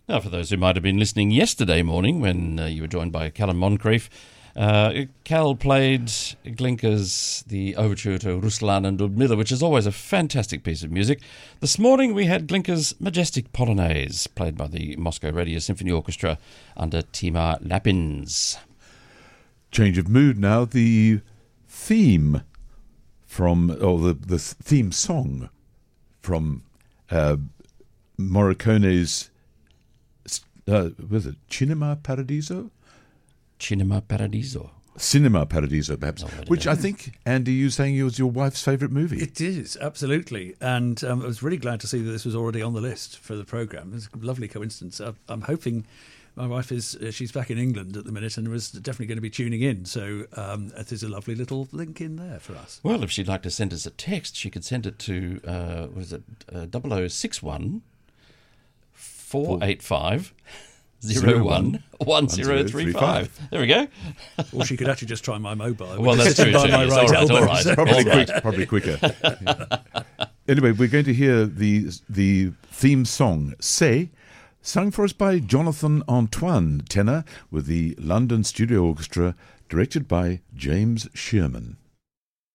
Now, for those who might have been listening yesterday morning when you were joined by Callum Moncrief, Cal played Glinka's The Overture to Ruslan and Ludmilla, which is always a fantastic piece of music. This morning we had Glinka's Majestic Polonaise, played by the Moscow Radio Symphony Orchestra under Timar Lapins. Change of mood now. The theme the theme song from Morricone's was it Cinema Paradiso? Cinema Paradiso. Cinema Paradiso, perhaps. Which I think, Andy, you saying it was your wife's favourite movie. It is, absolutely. And I was really glad to see that this was already on the list for the programme. It's a lovely coincidence. I'm hoping my wife she's back in England at the minute and was definitely going to be tuning in. So there's a lovely little link in there for us. Well, if she'd like to send us a text, she could send it to, 0061 485 011035. There we go. Or she could actually just try my mobile. Well, that's true too. My right elbow, all right. so. Probably quicker. Anyway, we're going to hear the theme song, C'est, sung for us by Jonathan Antoine, tenor, with the London Studio Orchestra, directed by James Shearman.